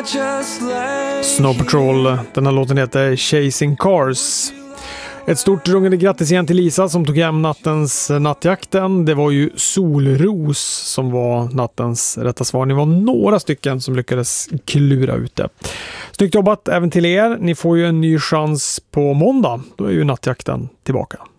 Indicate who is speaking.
Speaker 1: Snow Patrol, den här låten heter Chasing Cars. Ett stort rungande grattis igen till Lisa som tog hem nattens nattjakten. Det var ju Solros som var nattens rätta svar. Ni var några stycken som lyckades klura ut det. Snyggt jobbat även till er. Ni får ju en ny chans på måndag. Då är ju nattjakten tillbaka.